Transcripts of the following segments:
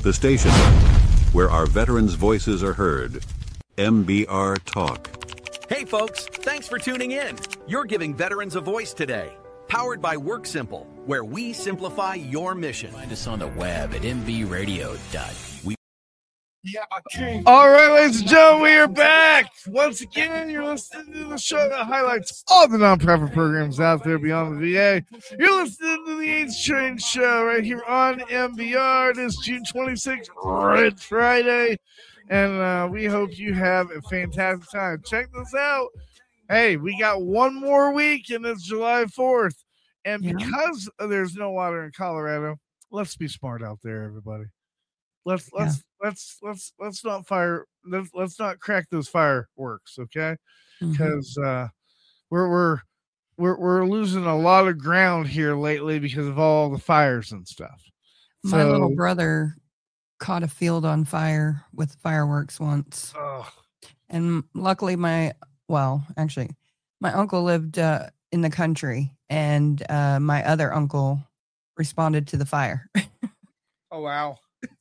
The station where our veterans' voices are heard. MBR Talk. Hey folks, thanks for tuning in. You're giving veterans a voice today. Powered by WorkSimple, where we simplify your mission. Find us on the web at mbradio.we. All right, ladies and gentlemen, we are back. Once again, you're listening to the show that highlights all the nonprofit programs out there beyond the VA. You're listening to the H Train Show right here on MBR. It is June 26th, Red Friday, and we hope you have a fantastic time. Check this out. Hey, we got one more week, and it's July 4th. And because there's no water in Colorado, let's be smart out there, everybody. Let's not let's not crack those fireworks, okay? Because we're losing a lot of ground here lately because of all the fires and stuff. My little brother caught a field on fire with fireworks once, and luckily my uncle lived in the country, and my other uncle responded to the fire. Oh wow.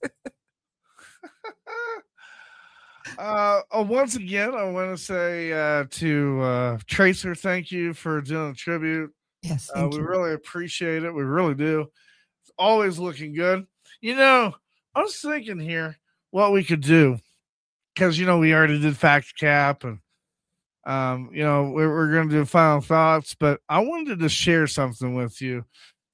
Once again, I want to say to Tracer, thank you for doing the tribute. Yes, we really appreciate it. We really do. It's always looking good. You know, I was thinking here what we could do, because we already did Fact Cap, and we're going to do final thoughts, but I wanted to share something with you.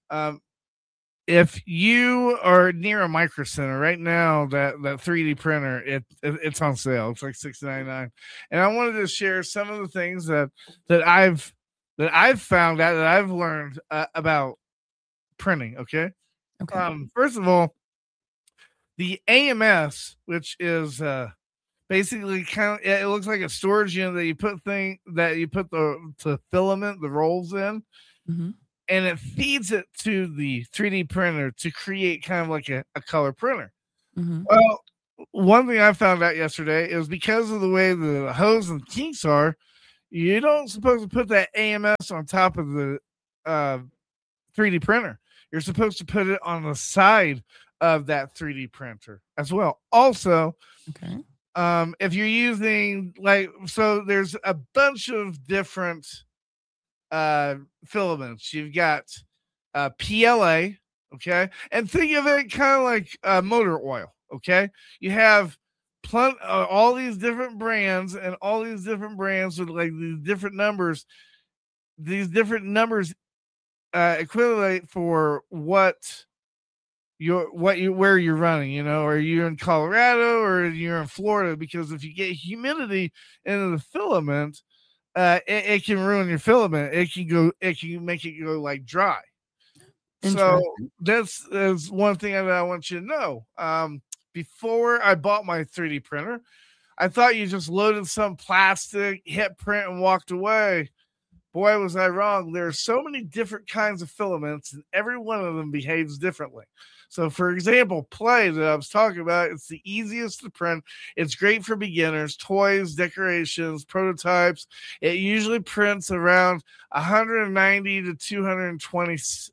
If you are near a Micro Center right now, that 3D printer, it's on sale. It's like $6.99, and I wanted to share some of the things that I've found out, that I've learned about printing. Okay. First of all, the AMS, which is basically it looks like a storage unit that you put the filament, the rolls in. Mm-hmm. And it feeds it to the 3D printer to create kind of like a color printer. Mm-hmm. Well, one thing I found out yesterday is because of the way the hose and kinks are, you don't supposed to put that AMS on top of the 3D printer. You're supposed to put it on the side of that 3D printer as well. Also, if you're using there's a bunch of different filaments. You've got PLA, okay, and think of it kind of like motor oil, okay. You have all these different brands, and all these different brands with like these different numbers. These different numbers equivalent for where you're running. Are you in Colorado or you're in Florida? Because if you get humidity into the filament, it can ruin your filament. It can make it go like dry. So that's one thing that I want you to know. Before I bought my 3D printer, I thought you just loaded some plastic, hit print, and walked away. Boy, was I wrong. There are so many different kinds of filaments, and every one of them behaves differently. So, for example, Play that I was talking about, it's the easiest to print. It's great for beginners, toys, decorations, prototypes. It usually prints around 190 to 220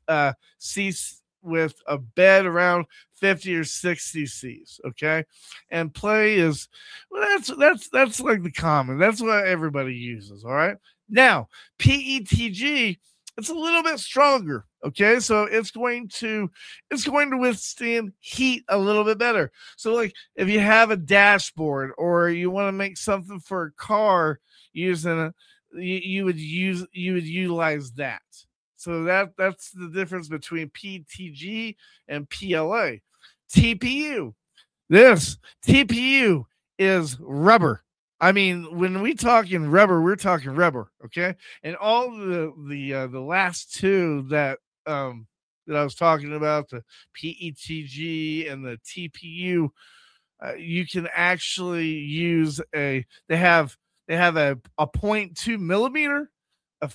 Cs with a bed around 50 or 60 Cs. Okay, and Play is that's like the common. That's what everybody uses. All right. Now, PETG, it's a little bit stronger. Okay, so it's going to withstand heat a little bit better. So, like if you have a dashboard or you want to make something for a car using you would utilize that. So that's the difference between PETG and PLA. TPU. This TPU is rubber. I mean, when we talking rubber, we're talking rubber, okay? And all the last two that I was talking about, the PETG and the TPU, you can actually use they have a 0.2 millimeter, a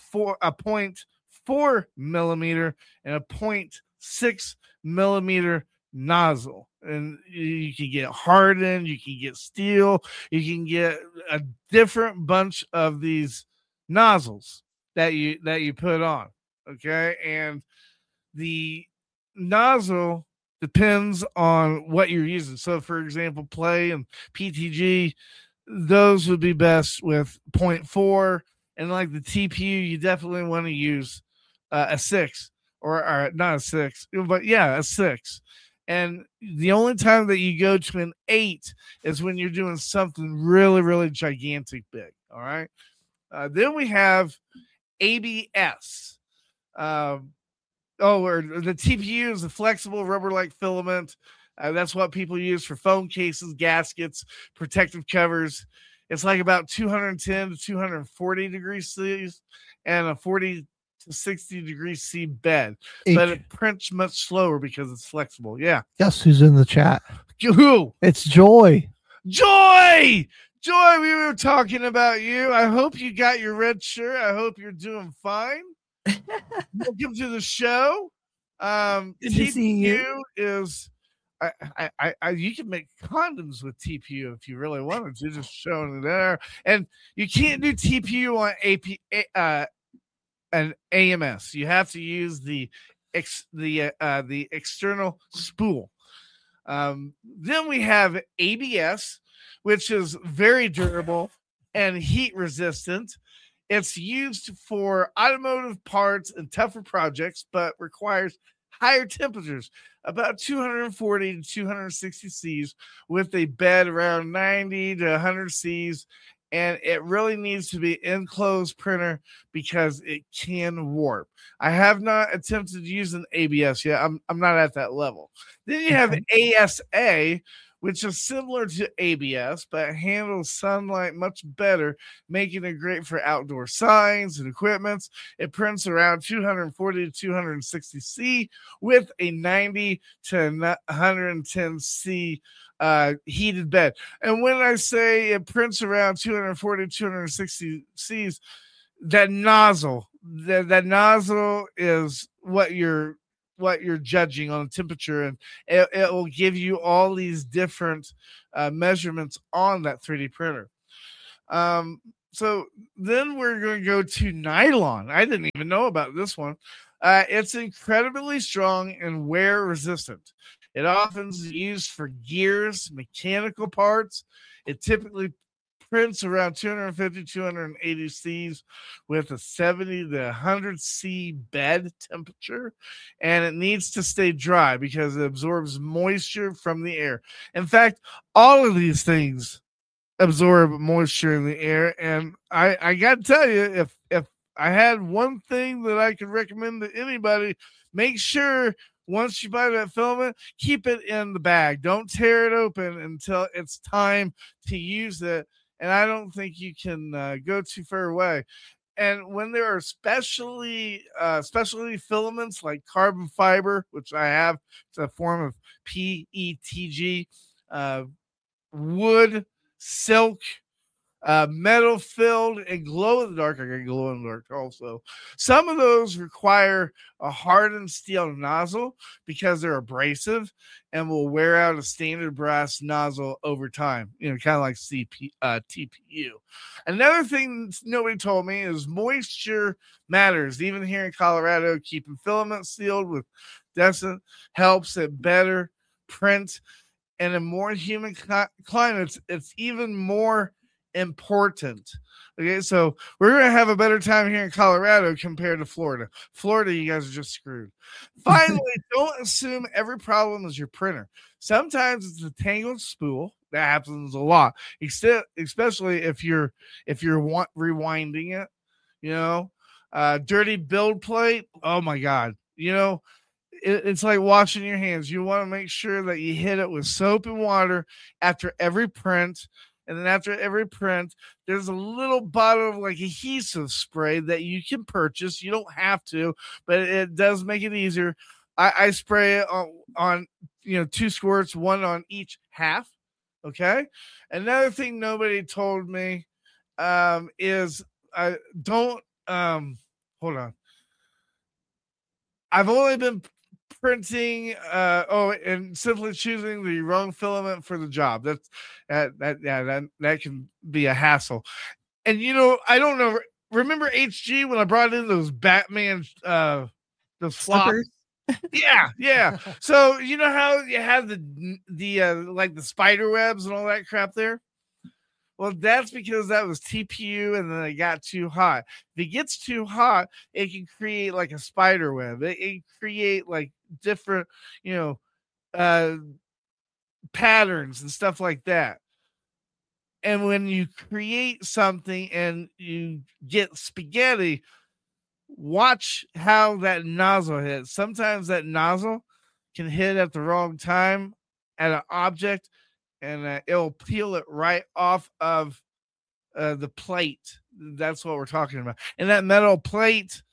0.4 millimeter, and a 0.6 millimeter nozzle. And you can get hardened, you can get steel, you can get a different bunch of these nozzles that you put on. Okay, and the nozzle depends on what you're using. So, for example, Play and PTG, those would be best with 0.4. And like the TPU, you definitely want to use a 6 or not a 6, but yeah, a 6. And the only time that you go to an 8 is when you're doing something really, really gigantic big. All right. Then we have ABS. Or the TPU is a flexible rubber-like filament. That's what people use for phone cases, gaskets, protective covers. It's like about 210 to 240 degrees C and a 40 to 60 degrees C bed. But it prints much slower because it's flexible. Yeah. Guess who's in the chat? Who? It's Joy. Joy! Joy, we were talking about you. I hope you got your red shirt. I hope you're doing fine. Welcome to the show. Good to see you. Is you can make condoms with TPU if you really wanted to, just showing it there. And you can't do TPU on an AMS. You have to use the external spool. Then we have ABS, which is very durable and heat resistant. It's used for automotive parts and tougher projects, but requires higher temperatures, about 240 to 260 Cs, with a bed around 90 to 100 Cs. And it really needs to be enclosed printer because it can warp. I have not attempted to use an ABS yet. I'm not at that level. Then you have ASA, which is similar to ABS, but handles sunlight much better, making it great for outdoor signs and equipments. It prints around 240 to 260 C with a 90 to 110 C heated bed. And when I say it prints around 240 to 260 Cs, that nozzle is what you're judging on temperature, and it will give you all these different measurements on that 3D printer. So then we're going to go to nylon. I didn't even know about this one. It's incredibly strong and wear resistant. It often is used for gears, mechanical parts. It typically prints around 250, 280 Cs with a 70 to 100 C bed temperature, and it needs to stay dry because it absorbs moisture from the air. In fact, all of these things absorb moisture in the air, and I got to tell you, if I had one thing that I could recommend to anybody, make sure once you buy that filament, keep it in the bag. Don't tear it open until it's time to use it. And I don't think you can go too far away. And when there are specialty filaments like carbon fiber, which I have, it's a form of PETG, wood, silk, metal filled, and glow in the dark. I got glow in the dark also. Some of those require a hardened steel nozzle because they're abrasive and will wear out a standard brass nozzle over time. Kind of like TPU. Another thing nobody told me is moisture matters. Even here in Colorado, keeping filament sealed with Descent helps it better print. And in more humid climates, it's even more important. Okay, so we're going to have a better time here in Colorado compared to Florida. Florida, you guys are just screwed. Finally, don't assume every problem is your printer. Sometimes it's a tangled spool. That happens a lot, especially if you're rewinding it. Dirty build plate. Oh my God. It's like washing your hands. You want to make sure that you hit it with soap and water after every print. And then after every print, there's a little bottle of like adhesive spray that you can purchase. You don't have to, but it does make it easier. I spray it on 2 squirts, one on each half. Okay. Another thing nobody told me is don't hold on. I've only been printing and simply choosing the wrong filament for the job. That can be a hassle. And I don't know, remember HG when I brought in those Batman those floppers? Yeah. So you know how you have the like the spider webs and all that crap there? Well, that's because that was TPU and then it got too hot. If it gets too hot, it can create like a spider web. It can create like different, patterns and stuff like that. And when you create something and you get spaghetti, watch how that nozzle hits. Sometimes that nozzle can hit at the wrong time at an object, and it'll peel it right off of the plate. That's what we're talking about. And that metal plate,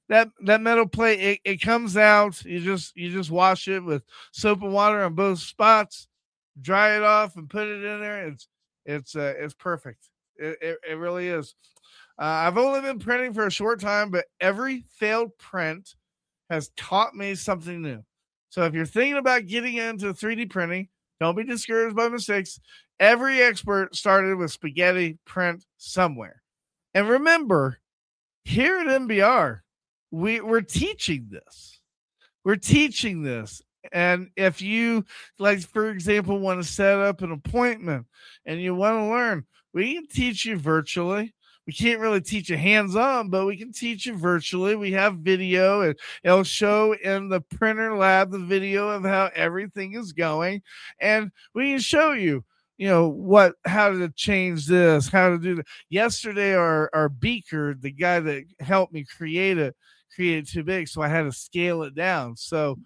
it comes out. You just wash it with soap and water on both spots, dry it off, and put it in there. It's perfect. It really is. I've only been printing for a short time, but every failed print has taught me something new. So if you're thinking about getting into 3D printing, don't be discouraged by mistakes. Every expert started with spaghetti print somewhere. And remember, here at MBR, we're teaching this. We're teaching this. And if you, like, for example, want to set up an appointment and you want to learn, we can teach you virtually. We can't really teach you hands-on, but we can teach you virtually. We have video, and it'll show in the printer lab the video of how everything is going. And we can show you, how to change this, how to do that. Yesterday, our beaker, the guy that helped me create it too big, so I had to scale it down. So,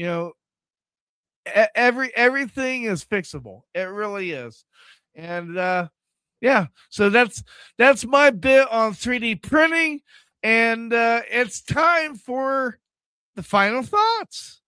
everything is fixable. It really is. And, yeah, so that's my bit on 3D printing, and it's time for the final thoughts.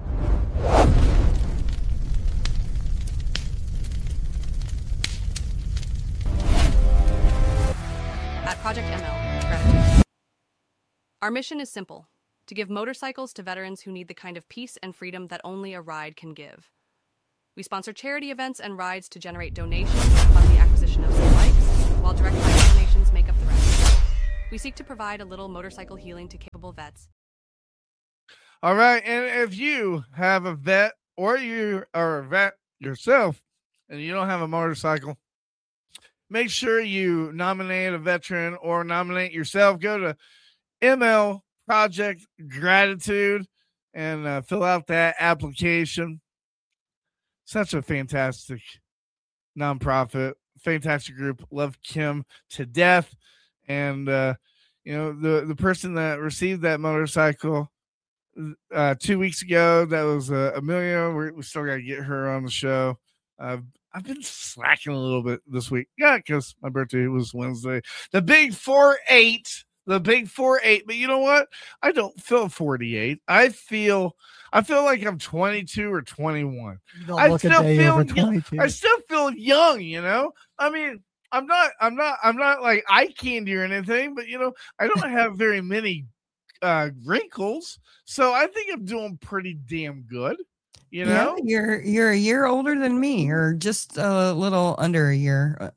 At Project ML, gratitude. Our mission is simple: to give motorcycles to veterans who need the kind of peace and freedom that only a ride can give. We sponsor charity events and rides to generate donations and fund the acquisition of some bikes, while direct bike donations make up the rest. We seek to provide a little motorcycle healing to capable vets. All right, and if you have a vet or you are a vet yourself and you don't have a motorcycle, make sure you nominate a veteran or nominate yourself. Go to ML Project Gratitude and fill out that application. Such a fantastic nonprofit, fantastic group. Love Kim to death. And, the person that received that motorcycle 2 weeks ago, that was Amelia. We still got to get her on the show. I've been slacking a little bit this week. Yeah, because my birthday was Wednesday. The big 4-8. But you know what? I don't feel 48. I feel like I'm 22 or 21. I still feel young, I mean, I'm not like eye candy or anything, but I don't have very many wrinkles. So I think I'm doing pretty damn good. Yeah, you're a year older than me, or just a little under a year.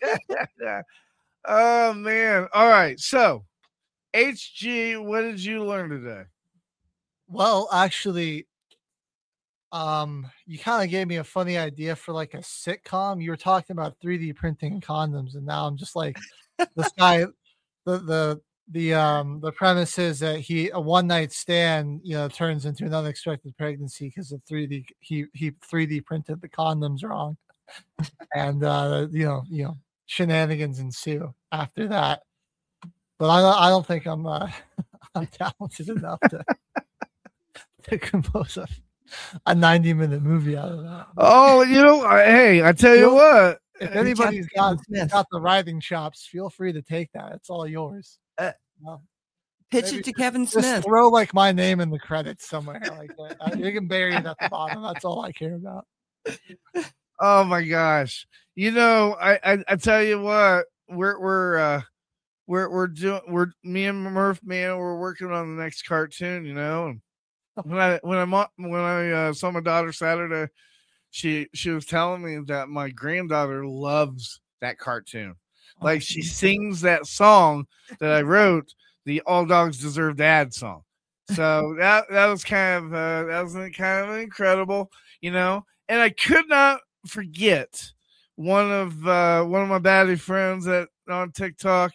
Oh man. All right. So HG, what did you learn today? Well, actually, you kind of gave me a funny idea for like a sitcom. You were talking about 3D printing condoms, and now I'm just like, this guy, the premise is that a one night stand, turns into an unexpected pregnancy because of 3D. He 3D printed the condoms wrong, and shenanigans ensue after that. But I don't think I'm talented enough to compose a 90-minute movie out of that. Oh, hey, I tell you what. If anybody's got the writing chops, feel free to take that. It's all yours. Pitch it to Kevin Smith. Just throw like my name in the credits somewhere like that. You can bury it at the bottom. That's all I care about. Oh my gosh! I tell you what, me and Murph, man, we're working on the next cartoon. And when I saw my daughter Saturday, she was telling me that my granddaughter loves that cartoon. Like she sings that song that I wrote, the All Dogs Deserve Dad song. So that was kind of incredible, you know. And I could not forget one of my baddie friends on TikTok,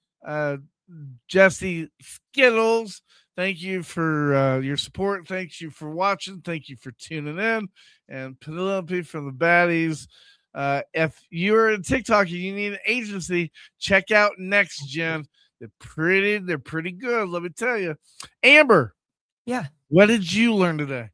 Jesse Skittles. Thank you for your support. Thank you for watching. Thank you for tuning in. And Penelope from the Baddies. If you're a TikTok and you need an agency, check out Next Gen. They're pretty good. Let me tell you. Amber. Yeah. What did you learn today?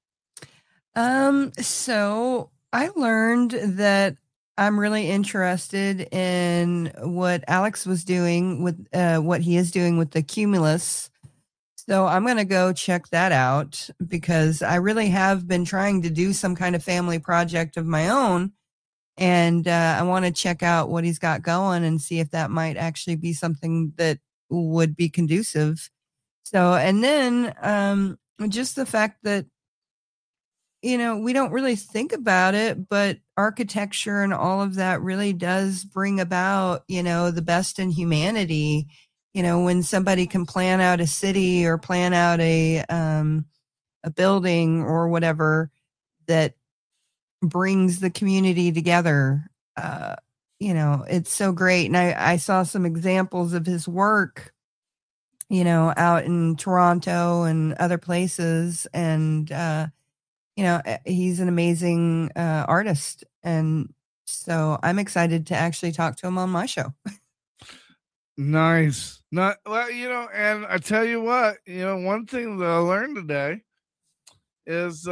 So I learned that I'm really interested in what Alex was doing with what he is doing with the Cumulus. So I'm going to go check that out because I really have been trying to do some kind of family project of my own. And I want to check out what he's got going and see if that might actually be something that would be conducive. So, and then just the fact that, you know, we don't really think about it, but architecture and all of that really does bring about, you know, the best in humanity. You know, when somebody can plan out a city or plan out a building or whatever that brings the community together, you know, it's so great. And I saw some examples of his work, you know, out in Toronto and other places. And, you know, he's an amazing artist. And so I'm excited to actually talk to him on my show. Nice. Well, you know, and I tell you what, you know, one thing that I learned today is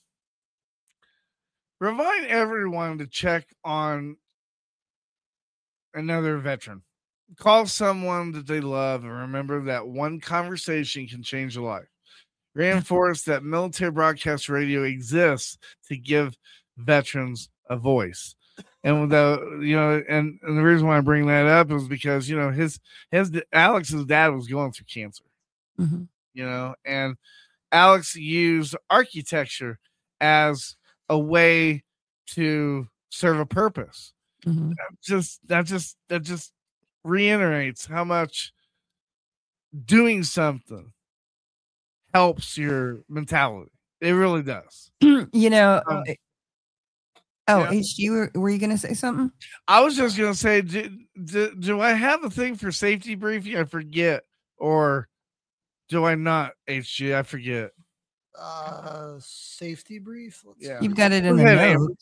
remind everyone to check on another veteran. Call someone that they love and remember that one conversation can change a life. Reinforce that Military Broadcast Radio exists to give veterans a voice. And you know, and the reason why I bring that up is because, you know, Alex's dad was going through cancer, mm-hmm. you know, and Alex used architecture as a way to serve a purpose. Mm-hmm. That just reiterates how much doing something helps your mentality. It really does. You know, yeah. HG, were you going to say something? I was just going to say, do I have a thing for safety briefing? I forget. Or do I not, HG? I forget. Safety brief? You've got it in the notes.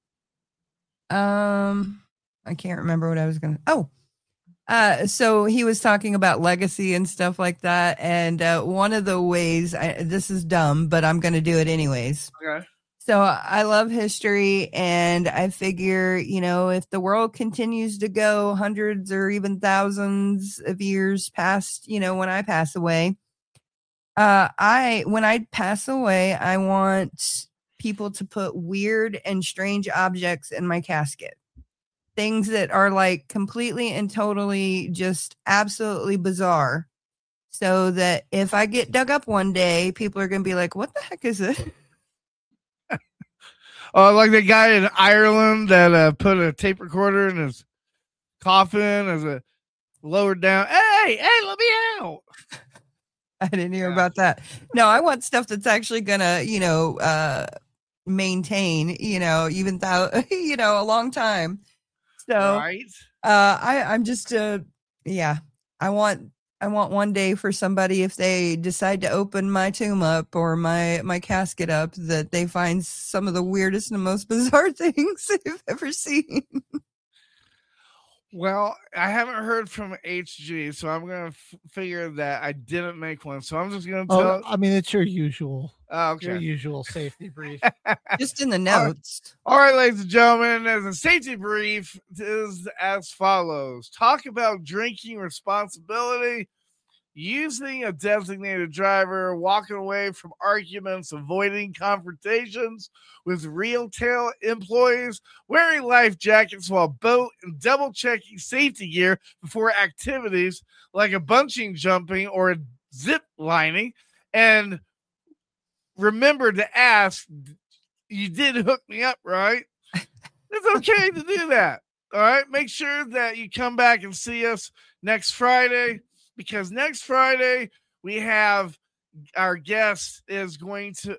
I can't remember what I was going to. So he was talking about legacy and stuff like that. And one of the ways, this is dumb, but I'm going to do it anyways. Okay. So I love history, and I figure, you know, if the world continues to go hundreds or even thousands of years past, you know, when I pass away, when I pass away, I want people to put weird and strange objects in my casket. Things that are like completely and totally just absolutely bizarre. So that if I get dug up one day, people are going to be like, what the heck is it? Oh, like the guy in Ireland that put a tape recorder in his coffin as a lowered down. Hey, let me out. I didn't hear about that. No, I want stuff that's actually going to, you know, maintain, you know, even though, you know, a long time. So right. I'm just, yeah, I want one day for somebody, if they decide to open my tomb up or my casket up, that they find some of the weirdest and most bizarre things they've ever seen. Well, I haven't heard from HG, so I'm going to figure that I didn't make one. So I'm just going to tell. I mean, it's your usual. Okay. Your usual safety brief. Just in the notes. All right, ladies and gentlemen, as a safety brief is as follows. Talk about drinking responsibility, using a designated driver, walking away from arguments, avoiding confrontations with retail employees, wearing life jackets while boat and double checking safety gear before activities like a bunching jumping or a zip lining. And remember to ask, you did hook me up, right? It's okay to do that. All right. Make sure that you come back and see us next Friday, because next Friday we have our guest is going to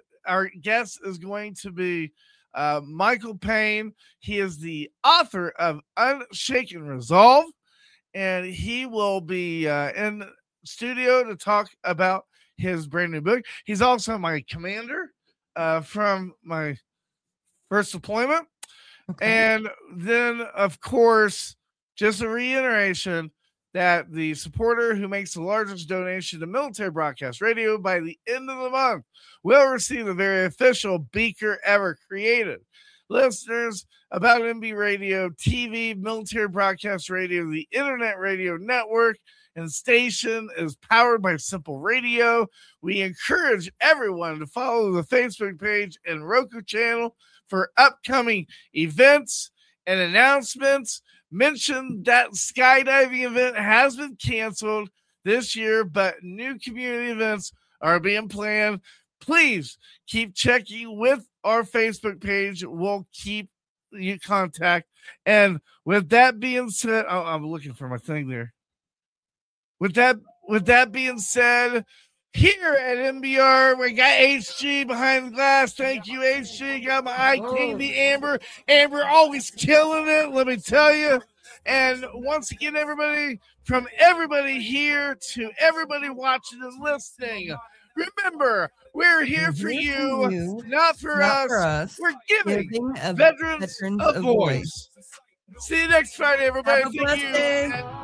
be Michael Payne. He is the author of Unshaken Resolve, and he will be in studio to talk about his brand new book. He's also my commander from my first deployment. Okay. And then, of course, just a reiteration that the supporter who makes the largest donation to Military Broadcast Radio by the end of the month will receive the very official beaker ever created. Listeners, About MB Radio, TV, Military Broadcast Radio, the Internet Radio Network, and station is powered by Simple Radio. We encourage everyone to follow the Facebook page and Roku channel for upcoming events and announcements. Mention that skydiving event has been canceled this year, but new community events are being planned. Please keep checking with our Facebook page. We'll keep you contact. And with that being said, I'm looking for my thing there. With that being said, here at MBR, we got HG behind the glass. Thank you, HG. Got my eye king, the Amber. Amber always killing it, let me tell you. And once again, everybody, from everybody here to everybody watching and listening, remember, we're here for you, not for us. We're giving veterans a voice. See you next Friday, everybody. Thank you.